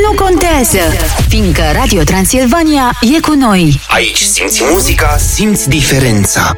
nu contează, fiindcă Radio Transilvania e cu noi. Aici simți muzica, simți diferența.